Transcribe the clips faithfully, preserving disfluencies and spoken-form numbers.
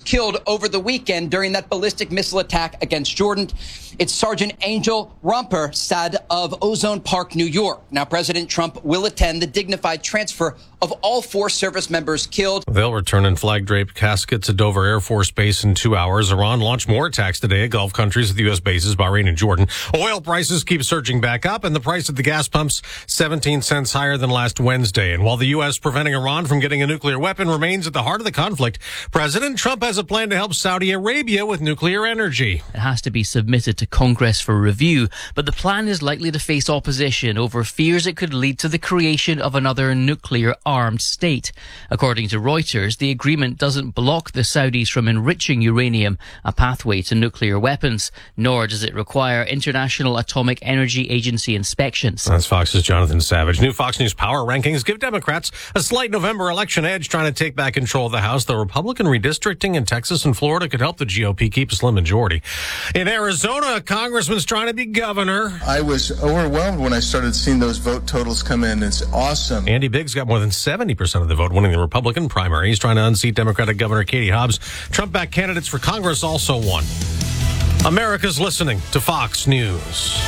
killed over the weekend during that ballistic missile attack against Jordan. It's Sergeant Angel Romper Sad of Ozone Park, New York. Now, President Trump will attend the dignified transfer of all four service members killed. They'll return in flag-draped caskets at Dover Air Force Base in two hours. Iran launched more attacks today at Gulf countries with U S bases, Bahrain and Jordan. Oil prices keep surging back up, and the price at the gas pumps seventeen cents higher than last Wednesday. And while the U S preventing Iran from getting a nuclear weapon remains at the heart of the conflict, President Trump has a plan to help Saudi Arabia with nuclear energy. It has to be submitted to Congress for review, but the plan is likely to face opposition over fears it could lead to the creation of another nuclear-armed state. According to Reuters, the agreement doesn't block the Saudis from enriching uranium, a pathway to nuclear weapons, nor does it require International Atomic Energy Agency inspections. That's Fox's Jonathan Savage. New Fox News power rankings give Democrats a slight November election edge, trying to take back control of the House. The Republican redistricting in Texas and Florida could help the G O P keep a slim majority. In Arizona, a congressman's trying to be governor. I was overwhelmed when I started seeing those vote totals come in. It's awesome. Andy Biggs got more than seventy percent of the vote, winning the Republican primary. He's trying to unseat Democratic Governor Katie Hobbs. Trump-backed candidates for Congress also won. America's listening to Fox News.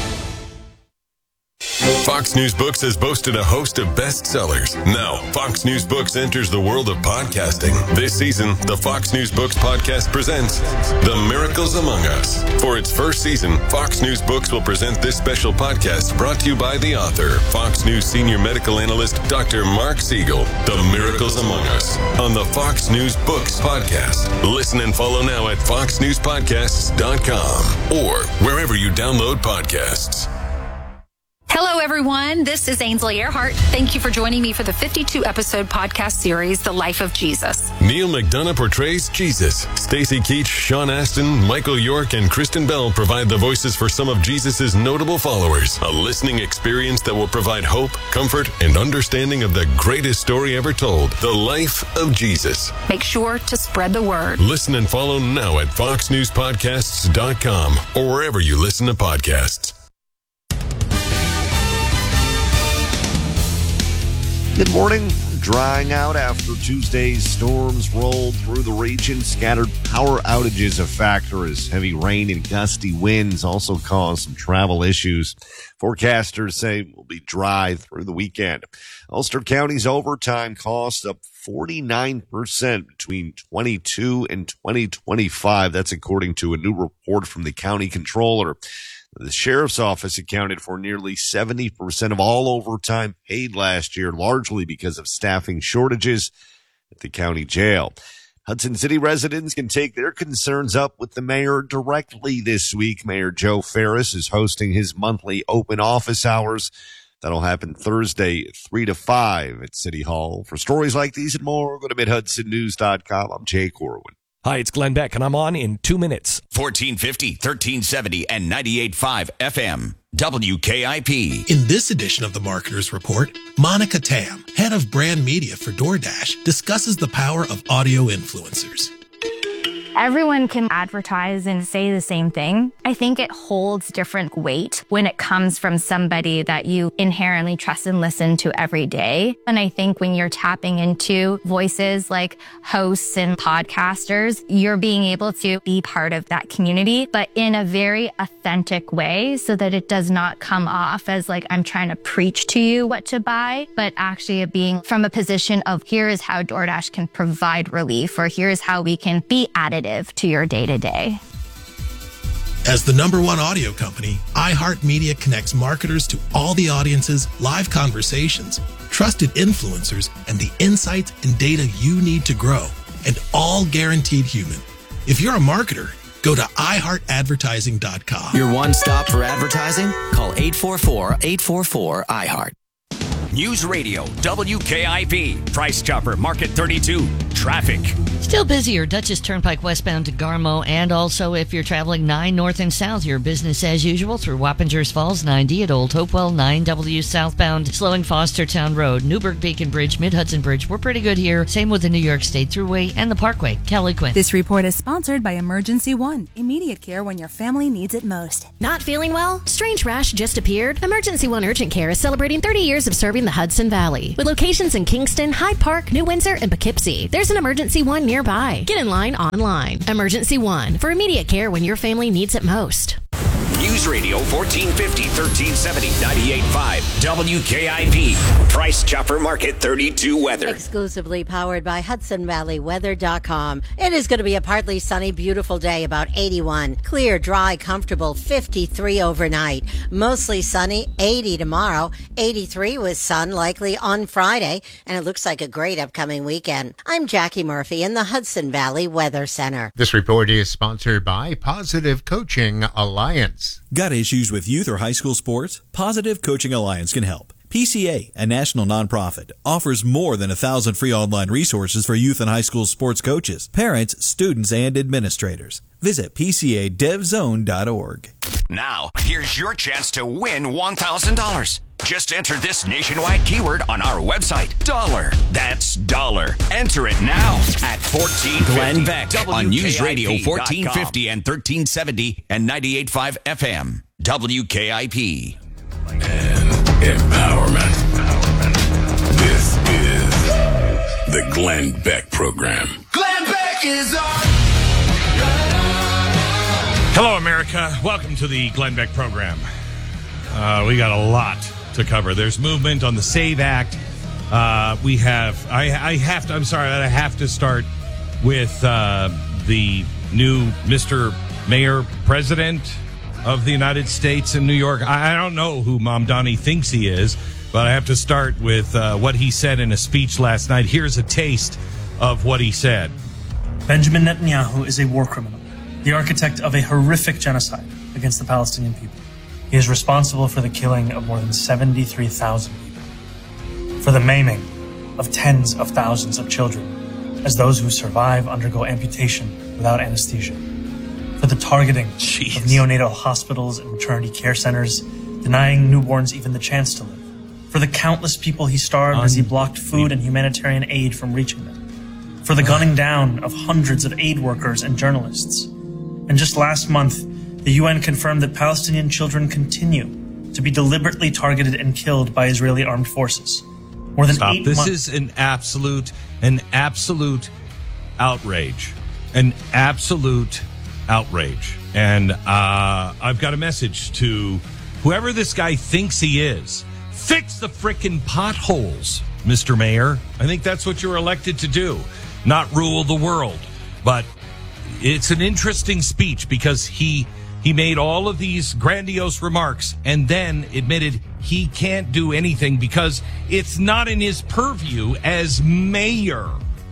Fox News Books has boasted a host of bestsellers. Now, Fox News Books enters the world of podcasting. This season, the Fox News Books podcast presents The Miracles Among Us. For its first season, Fox News Books will present this special podcast brought to you by the author, Fox News senior medical analyst, Doctor Mark Siegel. The Miracles Among Us on the Fox News Books podcast. Listen and follow now at fox news podcasts dot com or wherever you download podcasts. Hello, everyone. This is Ainsley Earhart. Thank you for joining me for the fifty-two episode podcast series, The Life of Jesus. Neil McDonough portrays Jesus. Stacey Keach, Sean Astin, Michael York, and Kristen Bell provide the voices for some of Jesus' notable followers. A listening experience that will provide hope, comfort, and understanding of the greatest story ever told, The Life of Jesus. Make sure to spread the word. Listen and follow now at fox news podcasts dot com or wherever you listen to podcasts. Good morning. Drying out after Tuesday's storms rolled through the region. Scattered power outages a factor as heavy rain and gusty winds also caused some travel issues. Forecasters say it will be dry through the weekend. Ulster County's overtime cost up forty-nine percent between twenty-two and twenty twenty-five. That's according to a new report from the county controller. The sheriff's office accounted for nearly seventy percent of all overtime paid last year, largely because of staffing shortages at the county jail. Hudson City residents can take their concerns up with the mayor directly this week. Mayor Joe Ferris is hosting his monthly open office hours. That'll happen Thursday, three to five at City Hall. For stories like these and more, go to mid hudson news dot com. I'm Jay Corwin. Hi, it's Glenn Beck, and I'm on in two minutes. fourteen fifty, thirteen seventy, and ninety-eight point five F M. W K I P. In this edition of the Marketer's Report, Monica Tam, head of brand media for DoorDash, discusses the power of audio influencers. Everyone can advertise and say the same thing. I think it holds different weight when it comes from somebody that you inherently trust and listen to every day. And I think when you're tapping into voices like hosts and podcasters, you're being able to be part of that community, but in a very authentic way so that it does not come off as like I'm trying to preach to you what to buy, but actually being from a position of here is how DoorDash can provide relief, or here's how we can be additive to your day-to-day. As the number one audio company, iHeartMedia connects marketers to all the audiences, live conversations, trusted influencers, and the insights and data you need to grow, and all guaranteed human. If you're a marketer, go to i heart advertising dot com. Your one stop for advertising? Call eight four four, eight four four, I heart. News Radio, W K I P. Price Chopper, Market thirty-two. Traffic. Still busier, Dutchess Turnpike westbound to Garmo, and also if you're traveling nine north and south, your business as usual through Wappingers Falls, nine D at Old Hopewell, nine W southbound, slowing Fostertown Road, Newburgh Beacon Bridge, Mid-Hudson Bridge. We're pretty good here. Same with the New York State Thruway and the Parkway. Kelly Quinn. This report is sponsored by Emergency One. Immediate care when your family needs it most. Not feeling well? Strange rash just appeared? Emergency One Urgent Care is celebrating thirty years of serving in the Hudson Valley. With locations in Kingston, Hyde Park, New Windsor, and Poughkeepsie, there's an Emergency One nearby. Get in line online. Emergency One, for immediate care when your family needs it most. News Radio fourteen fifty, thirteen seventy, ninety-eight point five W K I P. Price Chopper Market thirty-two weather. Exclusively powered by Hudson Valley Weather dot com. It is going to be a partly sunny, beautiful day, about eighty-one. Clear, dry, comfortable, fifty-three overnight. Mostly sunny, eighty tomorrow. eighty-three with sun, likely on Friday. And it looks like a great upcoming weekend. I'm Jackie Murphy in the Hudson Valley Weather Center. This report is sponsored by Positive Coaching Alliance. Got issues with youth or high school sports? Positive Coaching Alliance can help. P C A, a national nonprofit, offers more than a thousand free online resources for youth and high school sports coaches, parents, students, and administrators. Visit P C A dev zone dot org. Now, here's your chance to win one thousand dollars. Just enter this nationwide keyword on our website, dollar. That's dollar. Enter it now at fourteen fifty. Glenn Beck on News Radio fourteen fifty and thirteen seventy and ninety-eight point five F M. W K I P. And empowerment. This is the Glenn Beck Program. Glenn Beck is on. Hello, America. Welcome to the Glenn Beck Program. Uh, we got a lot to cover. There's movement on the SAVE Act. Uh, we have, I, I have to, I'm sorry, I have to start with uh, the new Mister Mayor President of the United States in New York. I, I don't know who Mamdani thinks he is, but I have to start with uh, what he said in a speech last night. Here's a taste of what he said. Benjamin Netanyahu is a war criminal, the architect of a horrific genocide against the Palestinian people. He is responsible for the killing of more than seventy-three thousand people, for the maiming of tens of thousands of children, as those who survive undergo amputation without anesthesia, for the targeting Jeez. of neonatal hospitals and maternity care centers, denying newborns even the chance to live, for the countless people he starved um, as he blocked food and humanitarian aid from reaching them, for the gunning down of hundreds of aid workers and journalists. And just last month, the U N confirmed that Palestinian children continue to be deliberately targeted and killed by Israeli armed forces. More than Stop. eight This months. is an absolute, an absolute outrage. An absolute outrage. And uh, I've got a message to whoever this guy thinks he is. Fix the frickin' potholes, Mister Mayor. I think that's what you're elected to do, not rule the world. But it's an interesting speech because he he made all of these grandiose remarks and then admitted he can't do anything because it's not in his purview as mayor.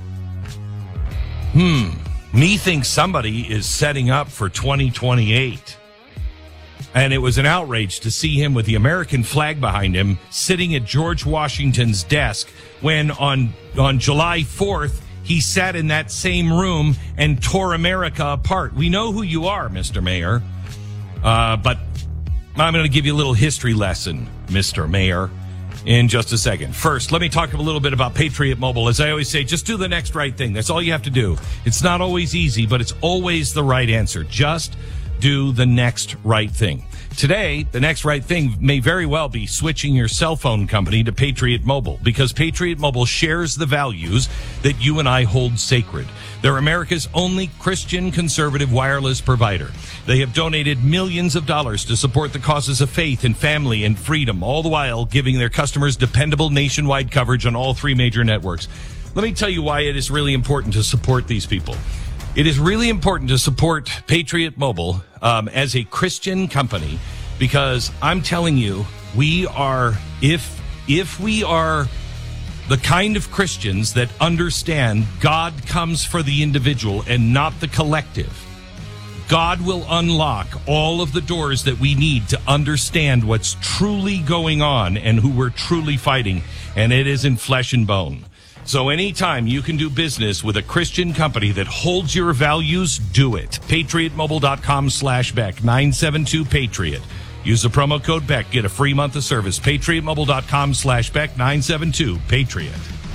Hmm. Me thinks somebody is setting up for twenty twenty-eight. And it was an outrage to see him with the American flag behind him sitting at George Washington's desk when on on July fourth he sat in that same room and tore America apart. We know who you are, Mister Mayor. Uh, but I'm going to give you a little history lesson, Mister Mayor, in just a second. First, let me talk a little bit about Patriot Mobile. As I always say, just do the next right thing. That's all you have to do. It's not always easy, but it's always the right answer. Just do the next right thing. Today, the next right thing may very well be switching your cell phone company to Patriot Mobile, because Patriot Mobile shares the values that you and I hold sacred. They're America's only Christian conservative wireless provider. They have donated millions of dollars to support the causes of faith and family and freedom, all the while giving their customers dependable nationwide coverage on all three major networks. Let me tell you why it is really important to support these people. It is really important to support Patriot Mobile um, as a Christian company, because I'm telling you, we are, if if we are the kind of Christians that understand God comes for the individual and not the collective, God will unlock all of the doors that we need to understand what's truly going on and who we're truly fighting, and it is in flesh and bone. So anytime you can do business with a Christian company that holds your values, do it. PatriotMobile.com slash Beck, nine seven two Patriot. Use the promo code Beck. Get a free month of service. PatriotMobile.com slash Beck, nine seven two Patriot.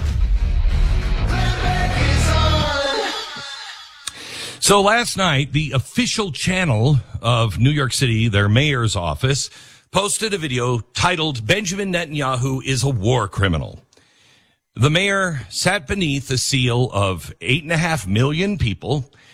So last night, the official channel of New York City, their mayor's office, posted a video titled Benjamin Netanyahu is a war criminal. The mayor sat beneath a seal of eight and a half million people